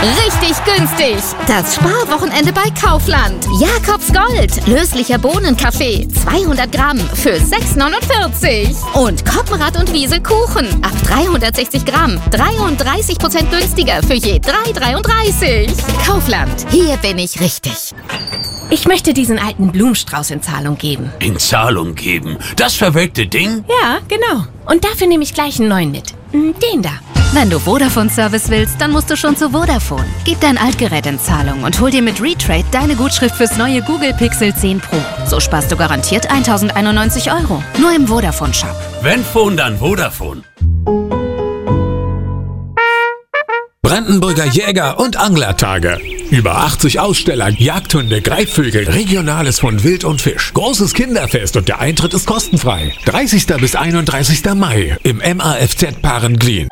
Richtig günstig. Das Sparwochenende bei Kaufland. Jakobs Gold. Löslicher Bohnenkaffee. 200 Gramm für 6,49. Und Koppenrad und Wiese Kuchen. Ab 360 Gramm. 33% günstiger für je 3,33. Kaufland. Hier bin ich richtig. Ich möchte diesen alten Blumenstrauß in Zahlung geben. In Zahlung geben? Das verwelkte Ding? Ja, genau. Und dafür nehme ich gleich einen neuen mit. Den da. Wenn du Vodafone-Service willst, dann musst du schon zu Vodafone. Gib dein Altgerät in Zahlung und hol dir mit Retrade deine Gutschrift fürs neue Google Pixel 10 Pro. So sparst du garantiert 1.091 €. Nur im Vodafone-Shop. Wenn Phone, dann Vodafone. Brandenburger Jäger- und Anglertage. Über 80 Aussteller, Jagdhunde, Greifvögel, Regionales von Wild und Fisch. Großes Kinderfest und der Eintritt ist kostenfrei. 30. bis 31. Mai im MAFZ Parenglien.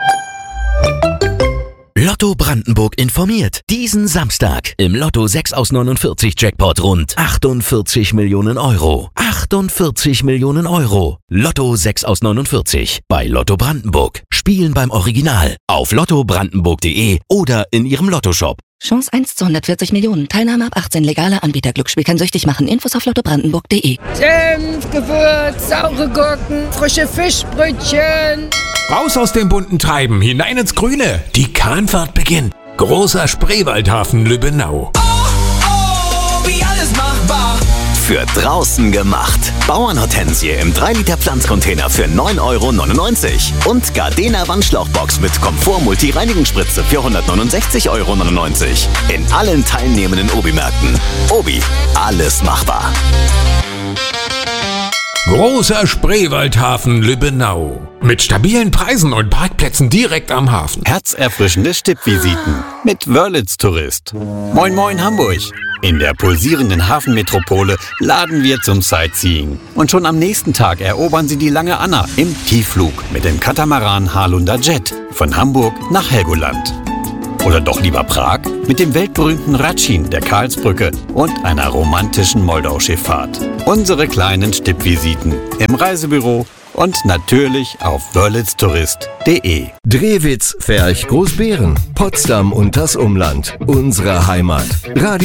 Lotto Brandenburg informiert. Diesen Samstag im Lotto 6 aus 49 Jackpot rund 48 Millionen €. 48 Millionen €. Lotto 6 aus 49 bei Lotto Brandenburg. Spielen beim Original auf lottobrandenburg.de oder in ihrem Lottoshop. Chance 1 zu 140 Millionen. Teilnahme ab 18. Legaler Anbieter. Glücksspiel kann süchtig machen. Infos auf lottobrandenburg.de. Senf, Gewürz, saure Gurken, frische Fischbrötchen. Raus aus dem bunten Treiben, hinein ins Grüne. Die Kahnfahrt beginnt. Großer Spreewaldhafen Lübbenau. Wie alles machbar. Für draußen gemacht. Bauernhortensie im 3-Liter Pflanzcontainer für 9,99 € und Gardena Wandschlauchbox mit Komfort-Multi-Reinigungsspritze für 169,99 € in allen teilnehmenden Obi-Märkten. Obi, alles machbar. Großer Spreewaldhafen Lübbenau. Mit stabilen Preisen und Parkplätzen direkt am Hafen. Herzerfrischende Stippvisiten mit Wörlitz Tourist. Moin Moin Hamburg. In der pulsierenden Hafenmetropole laden wir zum Sightseeing. Und schon am nächsten Tag erobern Sie die Lange Anna im Tiefflug mit dem Katamaran Harlunder Jet von Hamburg nach Helgoland. Oder doch lieber Prag mit dem weltberühmten Ratschin der Karlsbrücke und einer romantischen Moldau-Schifffahrt. Unsere kleinen Stippvisiten im Reisebüro und natürlich auf wörlitztourist.de. Drehwitz, Ferch, Großbeeren, Potsdam und das Umland. Unsere Heimat.